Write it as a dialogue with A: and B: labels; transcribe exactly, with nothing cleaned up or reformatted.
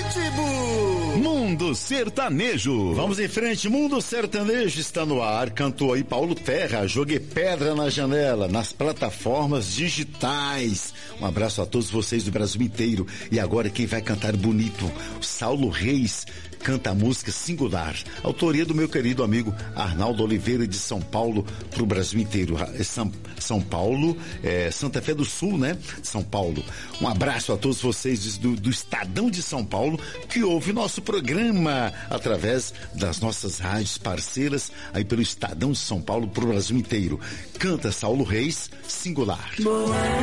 A: Pitbull.
B: Mundo Sertanejo.
C: Vamos em frente, Mundo Sertanejo está no ar. Cantou aí Paulo Terra, Joguei Pedra na Janela, nas plataformas digitais. Um abraço a todos vocês do Brasil inteiro. E agora quem vai cantar bonito? Saulo Reis canta a música Singular, autoria do meu querido amigo Arnaldo Oliveira, de São Paulo, para o Brasil inteiro. São, São Paulo, é, Santa Fé do Sul, né? São Paulo. Um abraço a todos vocês do, do Estadão de São Paulo, que ouve nosso programa através das nossas rádios parceiras, aí pelo Estadão de São Paulo, para o Brasil inteiro. Canta Saulo Reis, Singular.
A: Boa.